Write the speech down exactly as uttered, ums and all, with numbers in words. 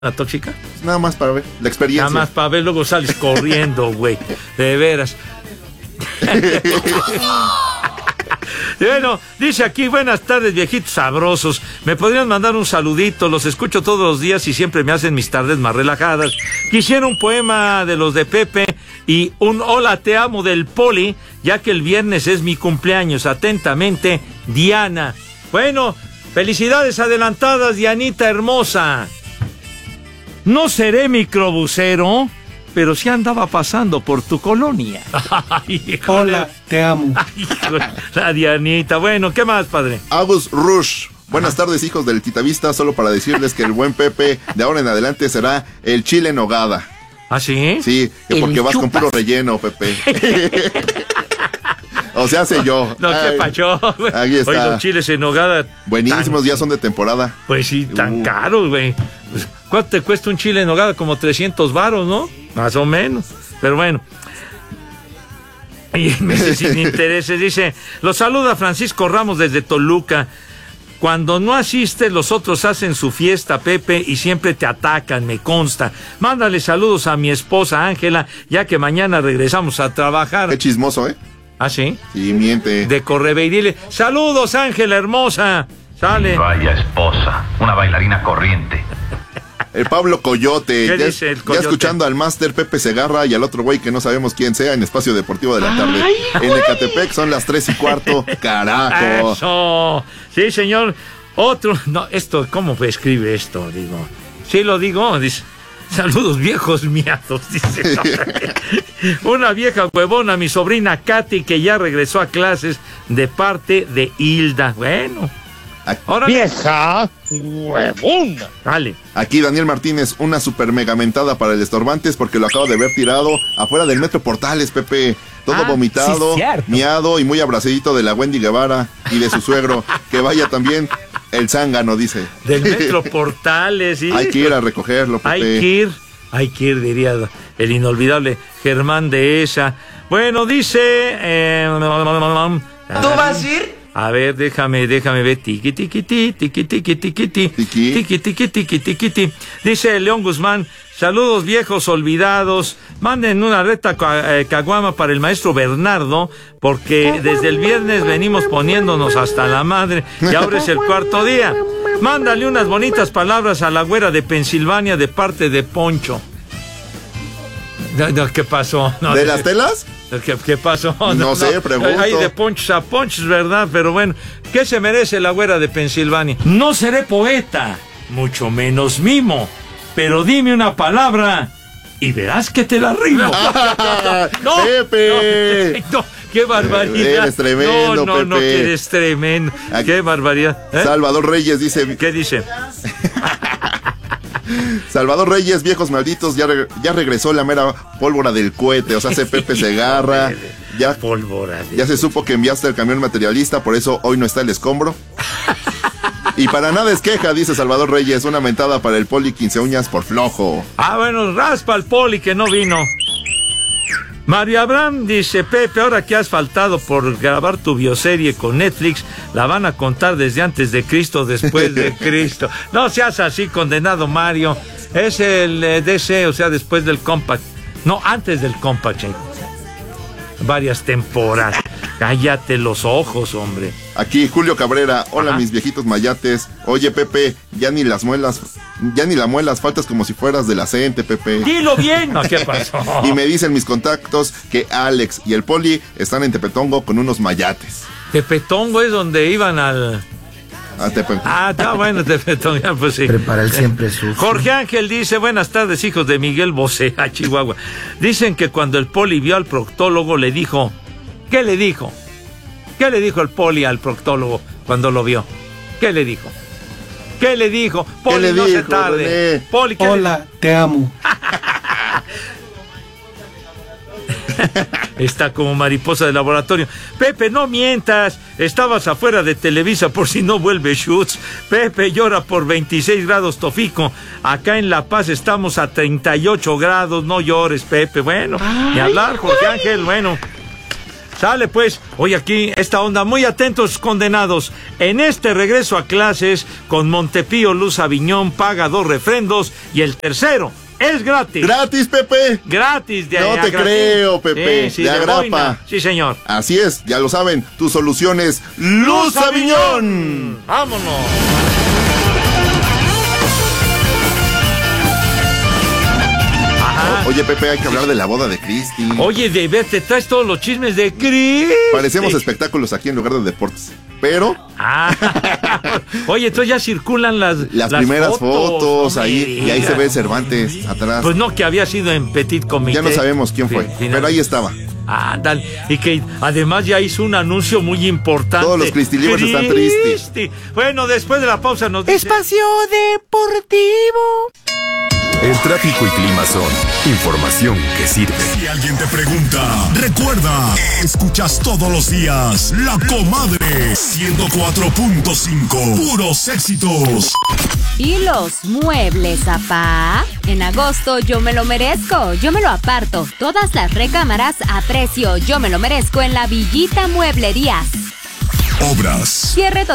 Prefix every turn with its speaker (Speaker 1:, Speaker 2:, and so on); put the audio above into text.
Speaker 1: ¿La tóxica?
Speaker 2: Nada más para ver la experiencia.
Speaker 1: Nada más para ver, luego sales corriendo, güey. De veras. Bueno, dice aquí, buenas tardes, viejitos sabrosos. ¿Me podrían mandar un saludito? Los escucho todos los días y siempre me hacen mis tardes más relajadas. Quisiera un poema de los de Pepe y un hola te amo del Poli, ya que el viernes es mi cumpleaños. Atentamente, Diana. Bueno, felicidades adelantadas, Dianita hermosa. No seré microbusero, pero sí andaba pasando por tu colonia. Ay,
Speaker 3: hola, te amo.
Speaker 1: Ay, la Dianita. Bueno, ¿qué más, padre?
Speaker 2: Agus Rush. Buenas Ajá. tardes, hijos del Titavista. Solo para decirles que el buen Pepe de ahora en adelante será el chile en nogada.
Speaker 1: ¿Ah, sí?
Speaker 2: Sí, que porque
Speaker 1: el
Speaker 2: vas
Speaker 1: chupas.
Speaker 2: con puro relleno, Pepe. O sea, sé yo.
Speaker 1: No, qué pacho.
Speaker 2: Aquí está.
Speaker 1: Oye, los chiles en nogada.
Speaker 2: Buenísimos, tan... ya son de temporada.
Speaker 1: Pues sí, tan uh. caros, güey. Pues, ¿cuánto te cuesta un chile en nogada? Como trescientos varos, ¿no? Más o menos. Pero bueno. Y meses sin intereses, dice, los saluda Francisco Ramos desde Toluca. Cuando no asistes, los otros hacen su fiesta, Pepe, y siempre te atacan, me consta. Mándale saludos a mi esposa Ángela, ya que mañana regresamos a trabajar.
Speaker 2: Qué chismoso, ¿eh?
Speaker 1: ¿Ah, sí?
Speaker 2: Sí, miente.
Speaker 1: De Correbe y dile, saludos, Ángela hermosa. Sale.
Speaker 4: Vaya esposa, una bailarina corriente.
Speaker 2: El Pablo Coyote,
Speaker 1: ¿Qué
Speaker 2: ya,
Speaker 1: dice el Coyote?
Speaker 2: Ya escuchando al máster Pepe Segarra y al otro güey que no sabemos quién sea en Espacio Deportivo de la Tarde.
Speaker 1: Ay,
Speaker 2: en
Speaker 1: güey.
Speaker 2: Ecatepec son las tres y cuarto, carajo.
Speaker 1: Eso, sí, señor. Otro, no, esto, ¿cómo escribe esto? Digo, sí lo digo, dice, saludos viejos miados, dice. No, una vieja huevona, mi sobrina Katy, que ya regresó a clases de parte de Hilda. Bueno.
Speaker 3: Ahora vieja huevona.
Speaker 1: Dale.
Speaker 2: Aquí Daniel Martínez, una super mega mentada para el Estorbantes porque lo acabo de ver tirado afuera del Metro Portales, Pepe. Todo ah, vomitado, sí, miado y muy abrazadito de la Wendy Guevara y de su suegro. Que vaya también el zángano, dice.
Speaker 1: Del Metro Portales, sí.
Speaker 2: Hay que ir a recogerlo, Pepe.
Speaker 1: Hay que ir, hay que ir, diría el inolvidable Germán de esa. Bueno, dice... Eh,
Speaker 5: ¿Tú vas a ir?
Speaker 1: A ver, déjame, déjame ver. Tiqui, tiqui, tiqui, tiqui, tiqui, tiqui, tiqui, tiqui, tiqui, tiqui, tiqui, tiqui. Dice León Guzmán, saludos viejos olvidados. Manden una reta eh, caguama para el maestro Bernardo, porque desde el viernes venimos poniéndonos hasta la madre y ahora es el cuarto día. Mándale unas bonitas palabras a la güera de Pensilvania de parte de Poncho. No, no, ¿qué pasó? No,
Speaker 2: ¿De las telas?
Speaker 1: ¿Qué, qué pasó?
Speaker 2: No, no sé, no, pregunto.
Speaker 1: Hay de ponchos a ponchos, ¿verdad? Pero bueno, ¿qué se merece la güera de Pensilvania? No seré poeta, mucho menos mimo, pero dime una palabra y verás que te la rimo.
Speaker 2: ¡No! ¡Pepe!
Speaker 1: No, no, ¡qué barbaridad!
Speaker 2: Eres tremendo,
Speaker 1: no, no,
Speaker 2: Pepe.
Speaker 1: No, que eres tremendo.
Speaker 2: Aquí,
Speaker 1: ¡qué barbaridad! ¿Eh?
Speaker 2: Salvador Reyes dice...
Speaker 1: ¿Qué dice?
Speaker 2: Salvador Reyes, viejos malditos, ya, re, ya regresó la mera pólvora del cohete, o sea, hace Pepe Segarra, ya,
Speaker 1: pólvora de...
Speaker 2: ya se supo que enviaste el camión materialista, por eso hoy no está el escombro. Y para nada es queja, dice Salvador Reyes, una mentada para el Poli quince uñas por flojo.
Speaker 1: Ah, bueno, raspa al Poli que no vino. Mario Abraham dice, Pepe, ahora que has faltado por grabar tu bioserie con Netflix, la van a contar desde antes de Cristo, después de Cristo. No seas así, condenado Mario. Es el eh, D C, o sea, después del Compact. No, antes del Compact. Eh. Varias temporadas. Cállate los ojos, hombre.
Speaker 2: Aquí Julio Cabrera, hola. Ajá. Mis viejitos mayates. Oye, Pepe, ya ni las muelas, ya ni la muelas, faltas como si fueras de la Cente, Pepe.
Speaker 1: Dilo bien. No, ¿qué pasó?
Speaker 2: Y me dicen mis contactos que Alex y el Poli están en Tepetongo con unos mayates.
Speaker 1: Tepetongo es donde iban al...
Speaker 2: Ah, Tepetongo.
Speaker 1: Ah, está bueno, Tepetongo, pues sí.
Speaker 3: Prepara el siempre sucio.
Speaker 1: Jorge Ángel dice, buenas tardes, hijos de Miguel Bosé, a Chihuahua. Dicen que cuando el Poli vio al proctólogo le dijo... ¿Qué le dijo? ¿Qué le dijo el Poli al proctólogo cuando lo vio? ¿Qué le dijo? ¿Qué le dijo? Poli,
Speaker 2: ¿Qué le
Speaker 1: no
Speaker 2: dijo,
Speaker 1: se tarde.
Speaker 2: René?
Speaker 1: Poli, ¿qué
Speaker 3: hola,
Speaker 1: le...
Speaker 3: te amo.
Speaker 1: Está como mariposa de laboratorio. Pepe, no mientas. Estabas afuera de Televisa por si no vuelve Schutz. Pepe llora por veintiséis grados Tofico. Acá en La Paz estamos a treinta y ocho grados. No llores, Pepe. Bueno, ni hablar, Jorge Ángel. Bueno. Sale pues, hoy aquí esta onda, muy atentos condenados, en este regreso a clases con Montepío Luz Aviñón paga dos refrendos y el tercero es gratis.
Speaker 2: ¿Gratis, Pepe?
Speaker 1: Gratis. De
Speaker 2: No te creo, Pepe.
Speaker 1: Sí, sí,
Speaker 2: de
Speaker 1: de
Speaker 2: agrapa.
Speaker 1: boina. Sí, señor.
Speaker 2: Así es, ya lo saben, tu solución es Luz Aviñón.
Speaker 1: Vámonos.
Speaker 2: O- Oye, Pepe, hay que hablar de la boda de Cristi.
Speaker 1: Oye, de ver, te traes todos los chismes de Cristi.
Speaker 2: Parecemos espectáculos aquí en lugar de deportes. Pero
Speaker 1: Ah. Oye, entonces ya circulan las
Speaker 2: las,
Speaker 1: las
Speaker 2: primeras fotos,
Speaker 1: fotos no
Speaker 2: ahí, y ahí se ve Cervantes atrás.
Speaker 1: Pues no, que había sido en Petit Comité.
Speaker 2: Ya no sabemos quién fue,
Speaker 1: Sí,
Speaker 2: pero ahí estaba.
Speaker 1: Ándale, y que además ya hizo un anuncio muy importante.
Speaker 2: Todos los cristilivers están tristes.
Speaker 1: Cristi. Bueno, después de la pausa nos dice...
Speaker 5: Espacio Deportivo.
Speaker 6: El tráfico y clima son información que sirve.
Speaker 7: Si alguien te pregunta, recuerda, escuchas todos los días La Comadre ciento cuatro punto cinco, puros éxitos.
Speaker 8: ¿Y los muebles, papá? En agosto yo me lo merezco, yo me lo aparto. Todas las recámaras a precio yo me lo merezco en la Villita Mueblerías.
Speaker 7: Obras.
Speaker 8: Cierre